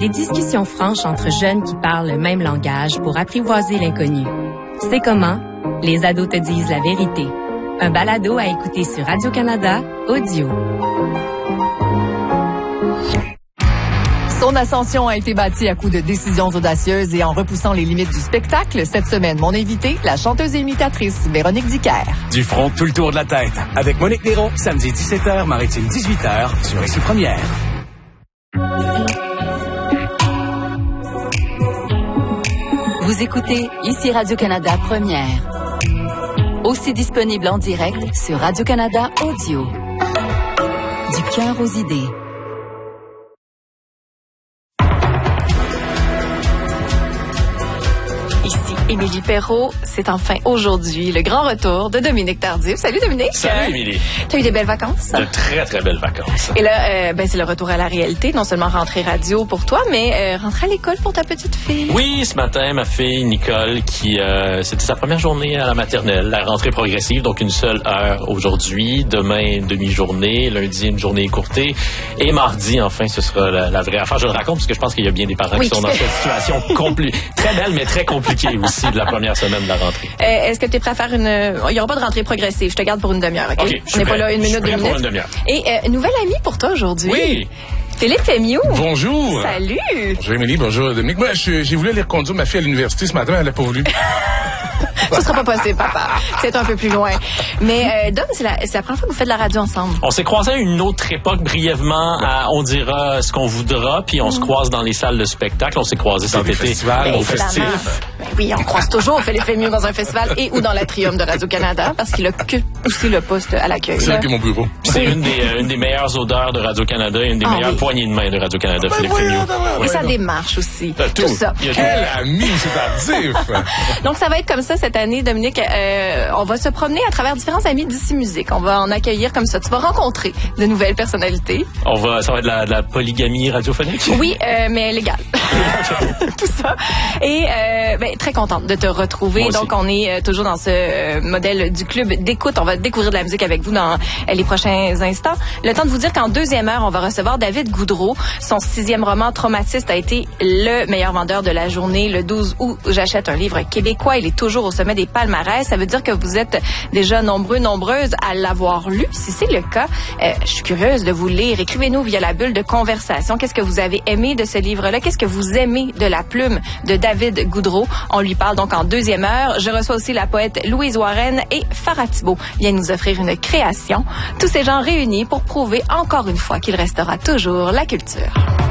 Des discussions franches entre jeunes qui parlent le même langage pour apprivoiser l'inconnu. C'est comment? Les ados te disent la vérité. Un balado à écouter sur Radio-Canada Audio. Son ascension a été bâtie à coups de décisions audacieuses et en repoussant les limites du spectacle. Cette semaine, mon invitée, la chanteuse et imitatrice Véronique Dicker. Du front, tout le tour de la tête. Avec Monique Néron, samedi 17h, Maritime 18h, sur Ici Première. Vous écoutez Ici Radio-Canada Première. Aussi disponible en direct sur Radio-Canada Audio. Du cœur aux idées. Ici Émilie Perrault, c'est enfin aujourd'hui le grand retour de Dominique Tardif. Salut Dominique. Salut Émilie. T'as eu des belles vacances? De très très belles vacances. Et là, c'est le retour à la réalité, non seulement rentrée radio pour toi, mais rentrer à l'école pour ta petite fille. Oui, ce matin, ma fille Nicole, qui c'était sa première journée à la maternelle, la rentrée progressive, donc une seule heure aujourd'hui, demain une demi-journée, lundi une journée écourtée, et mardi enfin ce sera la vraie affaire. Je le raconte parce que je pense qu'il y a bien des parents qui sont dans cette situation très belle mais très compliquée aussi de la première semaine de la rentrée. Est-ce que tu es prêt à faire il n'y aura pas de rentrée progressive, je te garde pour une demi-heure, OK? On n'est pas là une minute, 2 minutes. Pour une demi-heure. Et nouvelle amie pour toi aujourd'hui. Oui. Philippe Fémieux. Bonjour. Salut. Bonjour Émilie, bonjour Dominique. Moi, j'ai voulu aller reconduire ma fille à l'université ce matin, elle n'a pas voulu. Ça sera pas possible, papa. C'est un peu plus loin. Mais Dom, c'est la première fois que vous faites de la radio ensemble. On s'est croisés à une autre époque brièvement. On dira ce qu'on voudra, puis on se croise dans les salles de spectacle. On s'est croisés cet été au festif. Oui, on croise toujours Philippe Fémieux dans un festival et ou dans l'Atrium de Radio-Canada parce qu'il occupe aussi le poste à l'accueil. C'est là qui est mon bureau. C'est une des meilleures odeurs de Radio-Canada et une des meilleures poignées de main de Radio-Canada, Philippe Fémieux. Et sa démarche aussi. Tout ça. Quel ami, c'est tardif. Donc, ça va être comme ça cette année, Dominique. On va se promener à travers différents amis d'ici musique. On va en accueillir comme ça. Tu vas rencontrer de nouvelles personnalités. Ça va être de la polygamie radiophonique? Oui, mais légale. Tout ça. Et très contente de te retrouver. Donc, on est toujours dans ce modèle du club d'écoute. On va découvrir de la musique avec vous dans les prochains instants. Le temps de vous dire qu'en deuxième heure, on va recevoir David Goudreau. Son 6e roman, Traumatiste, a été le meilleur vendeur de la journée. Le 12 août, j'achète un livre québécois. Il est toujours au sommet des palmarès. Ça veut dire que vous êtes déjà nombreuses à l'avoir lu. Si c'est le cas, je suis curieuse de vous lire. Écrivez-nous via la bulle de conversation. Qu'est-ce que vous avez aimé de ce livre-là? Qu'est-ce que vous aimez de la plume de David Goudreau? On lui parle donc en deuxième heure. Je reçois aussi la poète Louise Warren et Farah Thibault viennent nous offrir une création. Tous ces gens réunis pour prouver encore une fois qu'il restera toujours la culture.